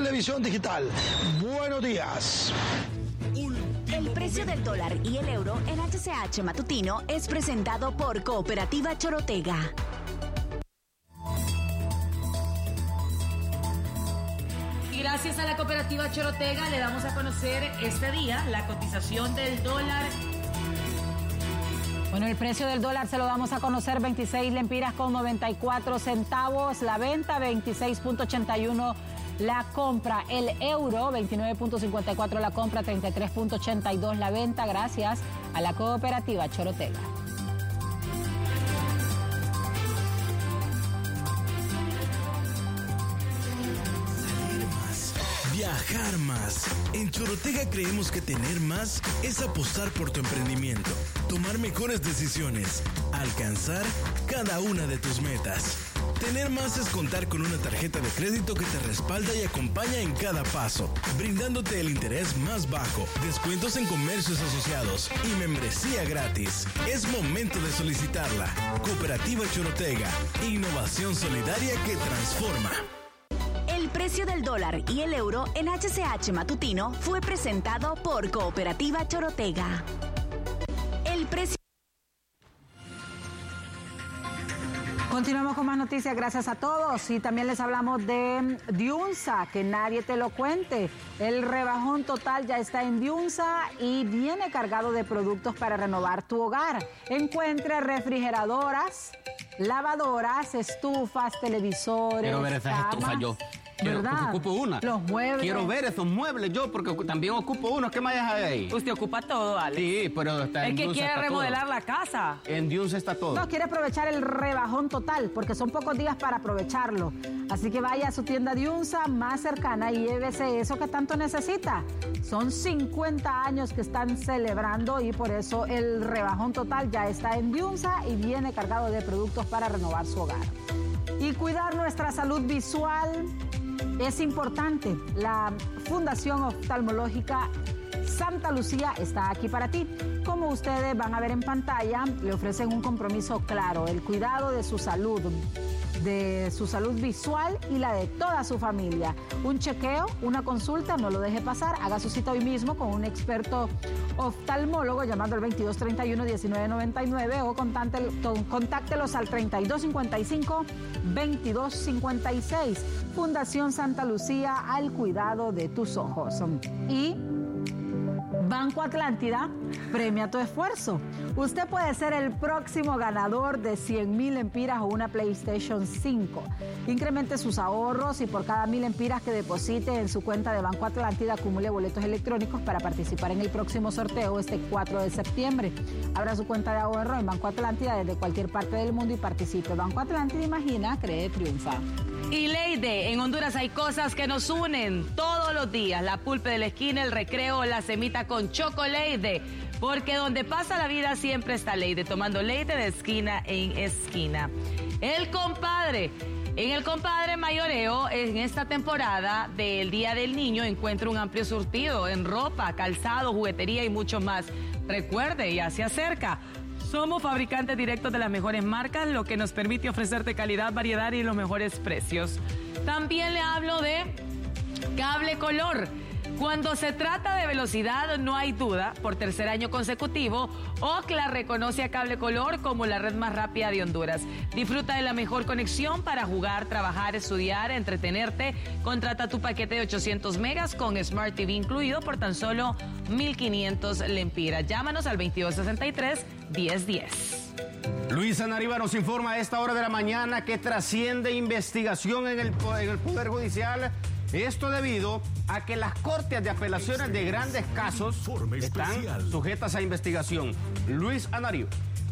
televisión digital. Buenos días. El precio del dólar y el euro en HCH Matutino es presentado por Cooperativa Chorotega. Y gracias a la Cooperativa Chorotega le damos a conocer este día la cotización del dólar. Bueno, el precio del dólar se lo damos a conocer, 26 lempiras con 94 centavos, la venta 26.81 la compra, el euro 29.54 la compra, 33.82 la venta, gracias a la Cooperativa Chorotega. Viajar más. En Chorotega creemos que tener más es apostar por tu emprendimiento, tomar mejores decisiones, alcanzar cada una de tus metas. Tener más es contar con una tarjeta de crédito que te respalda y acompaña en cada paso, brindándote el interés más bajo, descuentos en comercios asociados y membresía gratis. Es momento de solicitarla. Cooperativa Chorotega, innovación solidaria que transforma. El precio del dólar y el euro en HCH Matutino fue presentado por Cooperativa Chorotega. El precio... Continuamos con más noticias, gracias a todos. Y también les hablamos de Diunsa, que nadie te lo cuente. El rebajón total ya está en Diunsa y viene cargado de productos para renovar tu hogar. Encuentre refrigeradoras, lavadoras, estufas, televisores. Quiero ver esas camas. estufas yo. ¿Verdad? Porque ocupo una. Los muebles. Quiero ver esos muebles yo, porque también ocupo uno. ¿Qué más hay ahí? Usted ocupa todo, Alex. Sí, pero está en El que Diunsa quiere está remodelar todo. la casa. En Diunsa está todo. No, quiere aprovechar el rebajón total, porque son pocos días para aprovecharlo. Así que vaya a su tienda Diunsa más cercana y llévese eso que tanto necesita. Son 50 años que están celebrando y por eso el rebajón total ya está en Diunsa y viene cargado de productos para renovar su hogar. Y cuidar nuestra salud visual es importante. La Fundación Oftalmológica Santa Lucía está aquí para ti. Como ustedes van a ver en pantalla, le ofrecen un compromiso claro, el cuidado de su salud visual y la de toda su familia. Un chequeo, una consulta, no lo deje pasar, haga su cita hoy mismo con un experto oftalmólogo llamando al 2231-1999 o contáctelos al 3255-2256. Fundación Santa Lucía, al cuidado de tus ojos. Y Banco Atlántida premia tu esfuerzo. Usted puede ser el próximo ganador de 100,000 lempiras o una PlayStation 5. Incremente sus ahorros y por cada 1,000 lempiras que deposite en su cuenta de Banco Atlántida acumule boletos electrónicos para participar en el próximo sorteo este 4 de septiembre. Abra su cuenta de ahorro en Banco Atlántida desde cualquier parte del mundo y participe. Banco Atlántida, imagina, cree, triunfa. Y Leide, en Honduras hay cosas que nos unen todos los días. La pulpe de la esquina, el recreo, la semita con choco Leide. Porque donde pasa la vida siempre está Leide, tomando Leide de esquina en esquina. El compadre. En el compadre mayoreo, en esta temporada del Día del Niño, encuentra un amplio surtido en ropa, calzado, juguetería y mucho más. Recuerde, ya se acerca. Somos fabricantes directos de las mejores marcas, lo que nos permite ofrecerte calidad, variedad y los mejores precios. También le hablo de Cable Color. Cuando se trata de velocidad, no hay duda. Por tercer año consecutivo, Ookla reconoce a Cable Color como la red más rápida de Honduras. Disfruta de la mejor conexión para jugar, trabajar, estudiar, entretenerte. Contrata tu paquete de 800 megas con Smart TV incluido por tan solo 1,500 lempiras. Llámanos al 2263-1010. Luisa Nariva nos informa a esta hora de la mañana que trasciende investigación en el Poder Judicial. Esto debido a que las cortes de apelaciones de grandes casos están sujetas a investigación. Luis Anariva.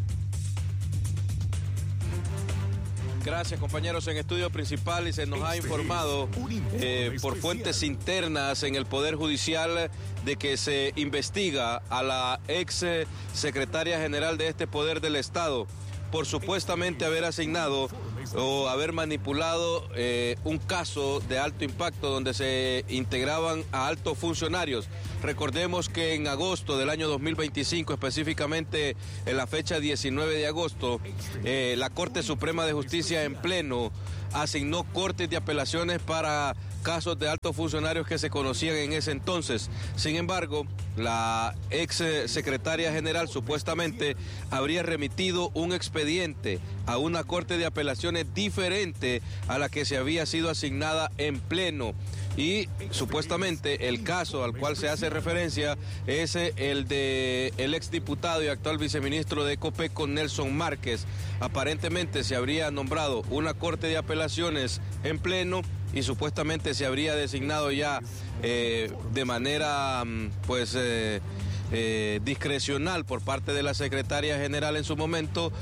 Gracias, compañeros. En estudio principal y se nos ha informado por fuentes internas en el Poder Judicial de que se investiga a la ex secretaria general de este Poder del Estado por supuestamente haber asignado o haber manipulado un caso de alto impacto donde se integraban a altos funcionarios. Recordemos que en agosto del año 2025, específicamente en la fecha 19 de agosto, la Corte Suprema de Justicia en pleno asignó cortes de apelaciones para casos de altos funcionarios que se conocían en ese entonces. Sin embargo, la ex secretaria general supuestamente habría remitido un expediente a una corte de apelaciones diferente a la que se había sido asignada en pleno. Y supuestamente el caso al cual se hace referencia es el de el exdiputado y actual viceministro de Ecopeco, Nelson Márquez. Aparentemente se habría nombrado una corte de apelaciones en pleno y supuestamente se habría designado ya de manera discrecional por parte de la secretaria general en su momento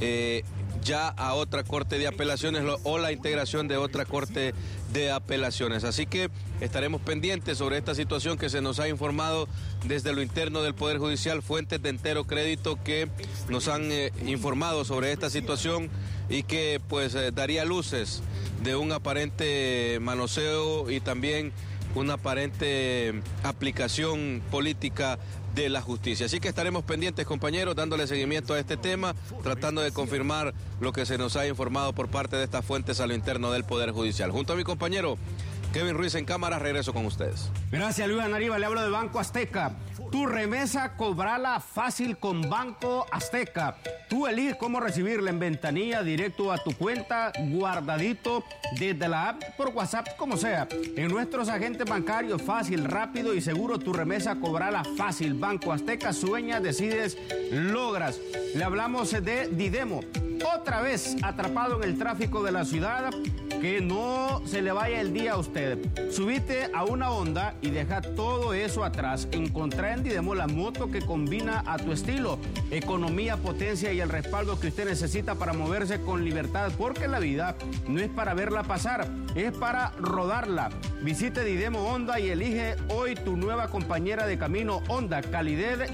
ya a otra corte de apelaciones o la integración de otra corte de apelaciones. Así que estaremos pendientes sobre esta situación que se nos ha informado desde lo interno del Poder Judicial, fuentes de entero crédito que nos han informado sobre esta situación y que pues daría luces de un aparente manoseo y también una aparente aplicación política de la justicia. Así que estaremos pendientes, compañeros, dándole seguimiento a este tema, tratando de confirmar lo que se nos ha informado por parte de estas fuentes a lo interno del Poder Judicial. Junto a mi compañero Kevin Ruiz en cámara, regreso con ustedes. Gracias, Luis Anariba. Le hablo de Banco Azteca. Tu remesa, cobrala fácil con Banco Azteca. Tú eliges cómo recibirla en ventanilla, directo a tu cuenta, guardadito desde la app, por WhatsApp, como sea. En nuestros agentes bancarios, fácil, rápido y seguro. Tu remesa, cobrala fácil. Banco Azteca, sueñas, decides, logras. Le hablamos de Didemo. Otra vez atrapado en el tráfico de la ciudad, que no se le vaya el día a usted. Subite a una Honda y deja todo eso atrás. Encontrá en Didemo la moto que combina a tu estilo, economía, potencia y el respaldo que usted necesita para moverse con libertad, porque la vida no es para verla pasar, es para rodarla. Visite Didemo Honda y elige hoy tu nueva compañera de camino Honda, calidad,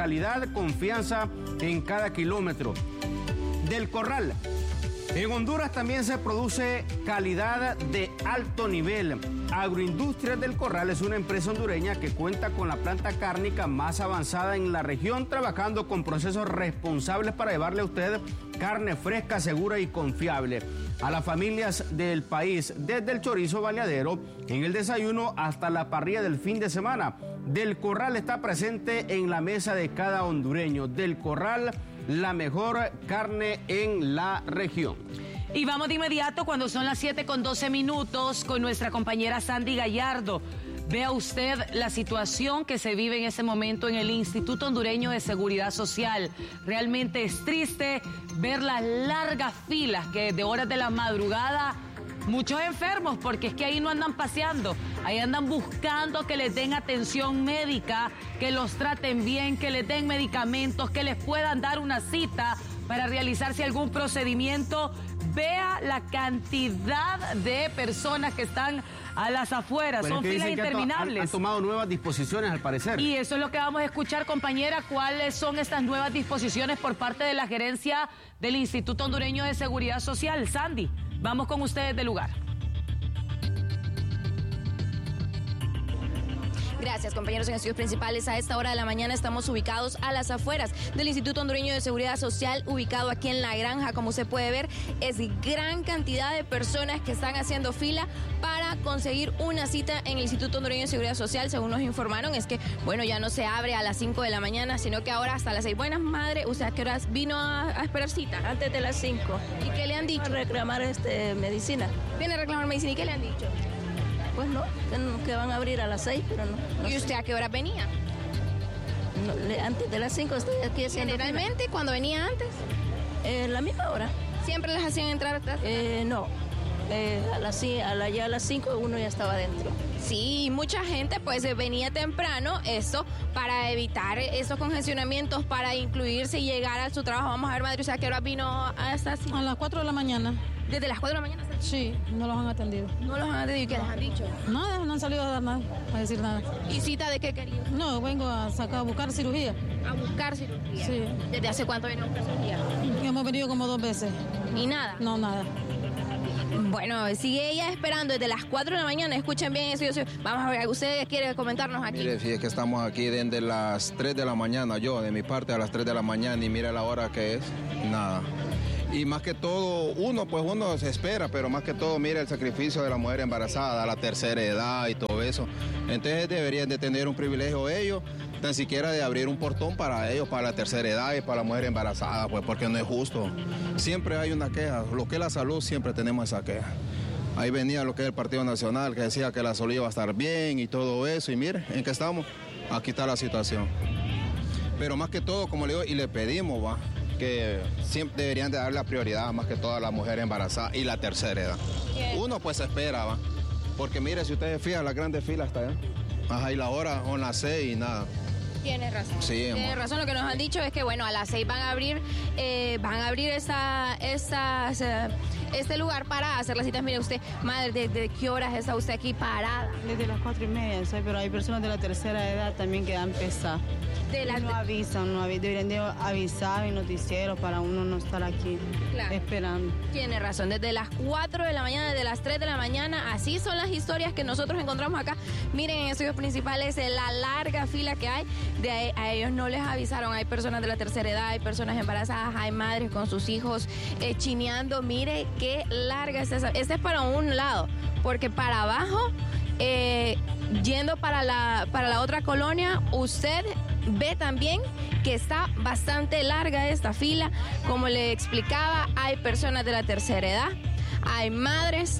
confianza en cada kilómetro. Del Corral. En Honduras también se produce calidad de alto nivel. Agroindustrias del Corral es una empresa hondureña que cuenta con la planta cárnica más avanzada en la región, trabajando con procesos responsables para llevarle a usted carne fresca, segura y confiable a las familias del país, desde el chorizo baleadero en el desayuno hasta la parrilla del fin de semana. Del Corral está presente en la mesa de cada hondureño. Del Corral, la mejor carne en la región. Y vamos de inmediato cuando son las 7:12 con nuestra compañera Sandy Gallardo. Vea usted la situación que se vive en ese momento en el Instituto Hondureño de Seguridad Social. Realmente es triste ver las largas filas que de horas de la madrugada, muchos enfermos, porque es que ahí no andan paseando, ahí andan buscando que les den atención médica, que los traten bien, que les den medicamentos, que les puedan dar una cita para realizarse algún procedimiento. Vea la cantidad de personas que están a las afueras, bueno, son filas interminables. Han tomado nuevas disposiciones al parecer. Y eso es lo que vamos a escuchar, compañera, cuáles son estas nuevas disposiciones por parte de la gerencia del Instituto Hondureño de Seguridad Social. Sandy, vamos con ustedes del lugar. Gracias, compañeros. En estudios principales, a esta hora de la mañana estamos ubicados a las afueras del Instituto Hondureño de Seguridad Social, ubicado aquí en La Granja. Como se puede ver, es gran cantidad de personas que están haciendo fila para conseguir una cita en el Instituto Hondureño de Seguridad Social. Según nos informaron, es que, bueno, ya no se abre a las 5 de la mañana, sino que ahora hasta las 6. Buenas, madre, ¿usted a qué horas vino a esperar cita? Antes de las 5. ¿Y qué le han dicho? A reclamar medicina. ¿Viene a reclamar medicina? ¿Y qué le han dicho? Pues no, que van a abrir a las 6, pero no. ¿Y usted a qué hora venía? No, antes de las 5 estoy aquí haciendo. ¿Generalmente fila. Cuando venía antes? La misma hora. ¿Siempre les hacían entrar atrás? No. Ya a las 5 uno ya estaba adentro. Sí, mucha gente pues venía temprano, esto para evitar esos congestionamientos, para incluirse y llegar a su trabajo. Vamos a ver, madre, ¿o sea, qué hora vino a esta cita? A las 4 de la mañana. ¿Desde las 4 de la mañana? Sí, no los han atendido. ¿No los han atendido? ¿Y qué les han dicho? Nada, no han salido a dar nada, a decir nada. ¿Y cita de qué quería? No, vengo a buscar cirugía. ¿A buscar cirugía? Sí. ¿Desde hace cuánto viene a buscar cirugía? Hemos venido como 2 veces. ¿Y nada? No, nada. Bueno, sigue ella esperando desde las 4 de la mañana. Escuchen bien eso. Vamos a ver, ¿usted quiere comentarnos aquí? Mire, fíjese que estamos aquí desde las 3 de la mañana. Yo, de mi parte, a las 3 de la mañana, y mire la hora que es. Nada. Y más que todo, uno se espera, pero más que todo, mira el sacrificio de la mujer embarazada, la tercera edad y todo eso. Entonces deberían de tener un privilegio ellos, tan siquiera de abrir un portón para ellos, para la tercera edad y para la mujer embarazada, pues porque no es justo. Siempre hay una queja, lo que es la salud siempre tenemos esa queja. Ahí venía lo que es el Partido Nacional, que decía que la salud iba a estar bien y todo eso, y mire, ¿en qué estamos? Aquí está la situación. Pero más que todo, como le digo, y le pedimos, va, que siempre deberían de dar la prioridad más que toda a la mujer embarazada y la tercera edad. Uno pues espera, va, porque mire, si ustedes fijan, la grande fila está allá. Ajá, y la hora son las 6 y nada. Tienes razón. Sí, Tienes razón. Lo que nos han dicho es que, bueno, a las 6 van a abrir este lugar para hacer las citas. Mire usted, madre, ¿desde qué horas está usted aquí parada? Desde las 4:30, pero hay personas de la tercera edad también que dan pesar. No avisan, deberían de avisar en noticieros para uno no estar aquí esperando. Tiene razón, desde las 4 de la mañana, desde las 3 de la mañana, así son las historias que nosotros encontramos acá. Miren, en estudios principales, la larga fila que hay, a ellos no les avisaron. Hay personas de la tercera edad, hay personas embarazadas, hay madres con sus hijos chineando. Mire qué larga es esa. Este es para un lado, porque para abajo, yendo para la otra colonia, usted ve también que está bastante larga esta fila. Como le explicaba, hay personas de la tercera edad, hay madres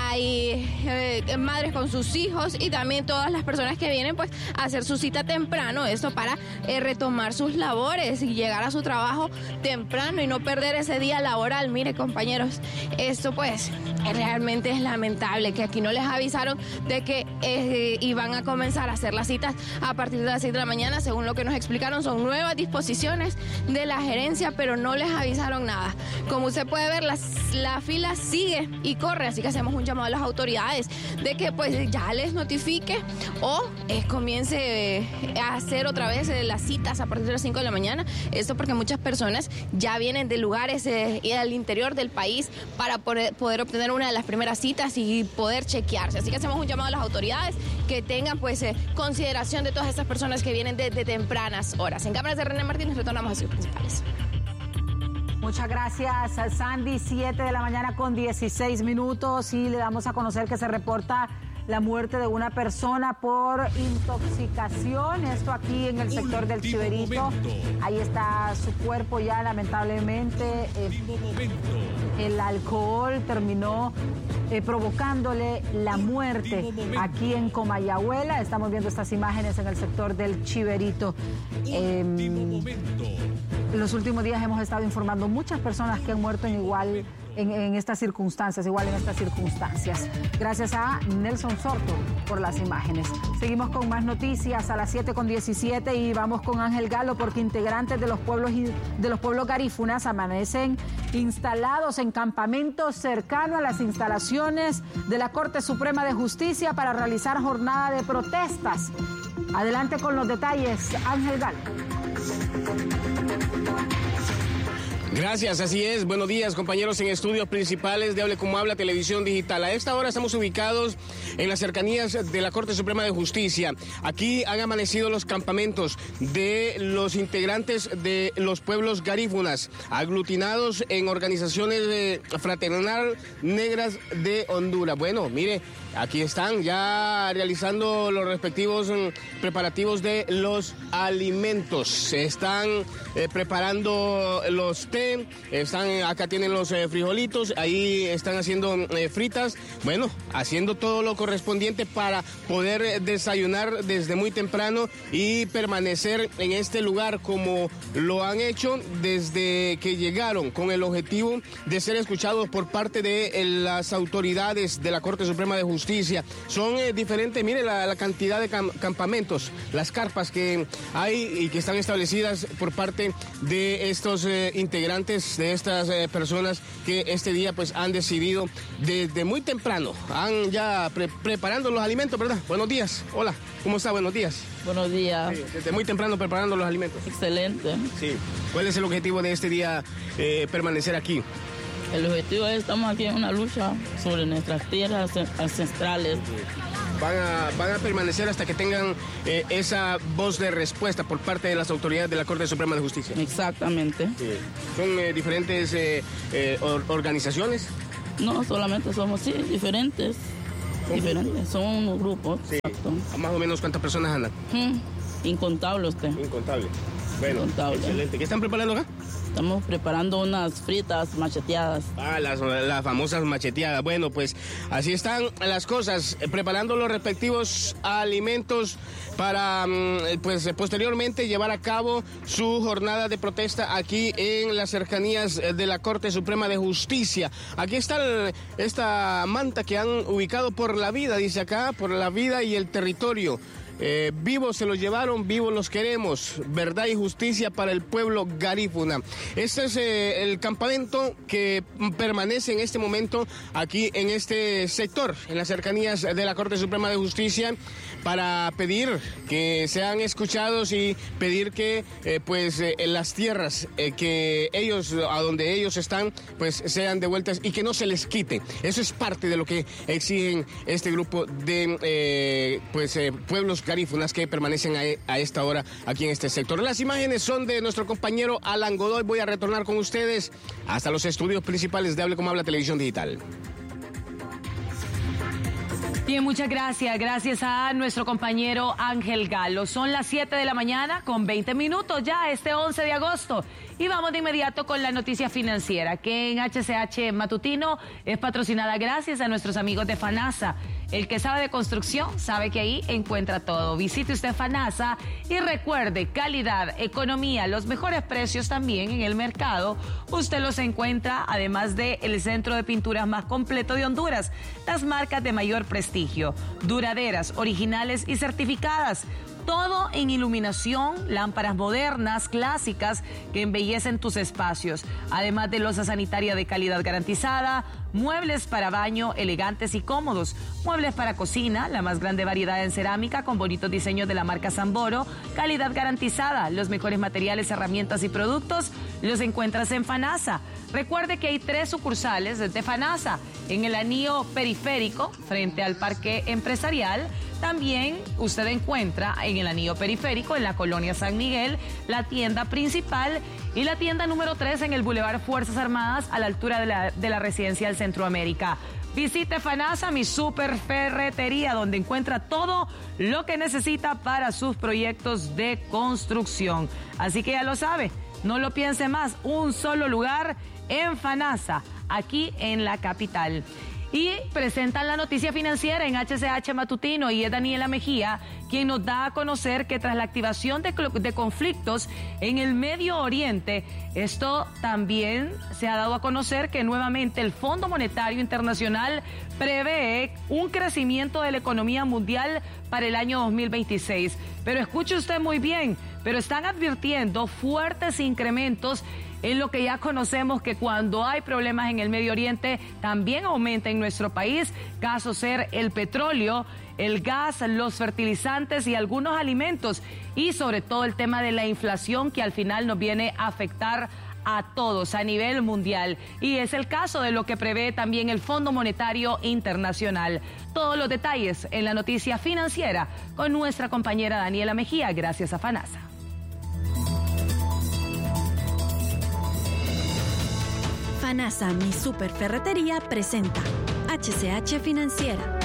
con sus hijos y también todas las personas que vienen pues a hacer su cita temprano, esto para retomar sus labores y llegar a su trabajo temprano y no perder ese día laboral. Mire, compañeros, esto pues realmente es lamentable que aquí no les avisaron de que iban a comenzar a hacer las citas a partir de las 6 de la mañana. Según lo que nos explicaron, son nuevas disposiciones de la gerencia, pero no les avisaron nada. Como usted puede ver, la fila sigue y corre, así que hacemos un llamado a las autoridades de que pues ya les notifique o comience a hacer otra vez las citas a partir de las 5 de la mañana. Esto porque muchas personas ya vienen de lugares al interior del país para poder obtener una de las primeras citas y poder chequearse. Así que hacemos un llamado a las autoridades que tengan pues consideración de todas estas personas que vienen de tempranas horas. En cámaras de René Martínez, retornamos a sus principales. Muchas gracias, Sandy. 7 de la mañana con 16 minutos y le damos a conocer que se reporta la muerte de una persona por intoxicación. Esto aquí en el sector del Chiverito. Ahí está su cuerpo ya, lamentablemente. El alcohol terminó provocándole la muerte aquí en Comayagüela. Estamos viendo estas imágenes en el sector del Chiverito. En los últimos días hemos estado informando muchas personas que han muerto en estas circunstancias. Gracias a Nelson Sorto por las imágenes. Seguimos con más noticias a las 7:17 y vamos con Ángel Galo porque integrantes de los pueblos garífunas amanecen instalados en campamentos cercanos a las instalaciones de la Corte Suprema de Justicia para realizar jornada de protestas. Adelante con los detalles, Ángel Galo. Gracias, así es. Buenos días, compañeros en estudios principales de Hable Como Habla Televisión Digital. A esta hora estamos ubicados en las cercanías de la Corte Suprema de Justicia. Aquí han amanecido los campamentos de los integrantes de los pueblos garífunas, aglutinados en organizaciones fraternal negras de Honduras. Bueno, mire, aquí están ya realizando los respectivos preparativos de los alimentos. Se están preparando los té, acá tienen los frijolitos, ahí están haciendo fritas, bueno, haciendo todo lo correspondiente para poder desayunar desde muy temprano y permanecer en este lugar como lo han hecho desde que llegaron, con el objetivo de ser escuchados por parte de las autoridades de la Corte Suprema de Justicia. Son diferentes, mire la cantidad de campamentos, las carpas que hay y que están establecidas por parte de estos integrantes, de estas personas que este día pues han decidido desde muy temprano, han ya preparando los alimentos, ¿verdad? Buenos días, hola, ¿cómo está? Buenos días. Buenos días. Sí, desde muy temprano preparando los alimentos. Excelente. Sí. ¿Cuál es el objetivo de este día permanecer aquí? El objetivo es, estamos aquí en una lucha sobre nuestras tierras ancestrales. van a permanecer hasta que tengan esa voz de respuesta por parte de las autoridades de la Corte Suprema de Justicia. Exactamente. Sí. ¿Son diferentes organizaciones? No, solamente somos, diferentes. Diferentes, son unos grupos. Sí. Exacto. ¿Más o menos cuántas personas andan? Incontable usted. Incontable. Bueno, excelente. ¿Qué están preparando acá? Estamos preparando unas fritas macheteadas. Las famosas macheteadas. Bueno, pues así están las cosas, preparando los respectivos alimentos para, pues posteriormente llevar a cabo su jornada de protesta aquí en las cercanías de la Corte Suprema de Justicia. Aquí está esta manta que han ubicado por la vida, dice acá, por la vida y el territorio. Vivos se los llevaron, vivos los queremos. Verdad y justicia para el pueblo garífuna. Este es el campamento que permanece en este momento aquí en este sector, en las cercanías de la Corte Suprema de Justicia, para pedir que sean escuchados y pedir que las tierras que ellos, a donde ellos están, pues sean devueltas y que no se les quite. Eso es parte de lo que exigen este grupo de pueblos garífunas que permanecen a esta hora aquí en este sector. Las imágenes son de nuestro compañero Alan Godoy. Voy a retornar con ustedes hasta los estudios principales de Hable Como Habla Televisión Digital. Bien, muchas gracias. Gracias a nuestro compañero Ángel Galo. Son las 7 de la mañana con 20 minutos ya, este 11 de agosto. Y vamos de inmediato con la noticia financiera, que en HCH Matutino es patrocinada gracias a nuestros amigos de FANASA. El que sabe de construcción sabe que ahí encuentra todo. Visite usted FANASA y recuerde, calidad, economía, los mejores precios también en el mercado. Usted los encuentra además de el centro de pinturas más completo de Honduras. Las marcas de mayor prestigio, duraderas, originales y certificadas. Todo en iluminación, lámparas modernas, clásicas, que embellecen tus espacios. Además de loza sanitaria de calidad garantizada, muebles para baño elegantes y cómodos, muebles para cocina, la más grande variedad en cerámica con bonitos diseños de la marca Samboro, calidad garantizada, los mejores materiales, herramientas y productos los encuentras en FANASA. Recuerde que hay 3 sucursales de FANASA en el anillo periférico frente al parque empresarial. También usted encuentra en el anillo periférico, en la colonia San Miguel, la tienda principal y la tienda número 3 en el Boulevard Fuerzas Armadas a la altura de la Residencial Centroamérica. Visite FANASA, mi super ferretería, donde encuentra todo lo que necesita para sus proyectos de construcción. Así que ya lo sabe, no lo piense más, un solo lugar en FANASA, aquí en la capital. Y presentan la noticia financiera en HCH Matutino y es Daniela Mejía quien nos da a conocer que tras la activación de conflictos en el Medio Oriente, esto también se ha dado a conocer que nuevamente el Fondo Monetario Internacional prevé un crecimiento de la economía mundial para el año 2026. Pero escuche usted muy bien, pero están advirtiendo fuertes incrementos en lo que ya conocemos que cuando hay problemas en el Medio Oriente también aumenta en nuestro país, caso ser el petróleo, el gas, los fertilizantes y algunos alimentos, y sobre todo el tema de la inflación que al final nos viene a afectar a todos a nivel mundial, y es el caso de lo que prevé también el Fondo Monetario Internacional. Todos los detalles en la noticia financiera con nuestra compañera Daniela Mejía, gracias a FANASA. FANASA, mi super ferretería, presenta HCH Financiera.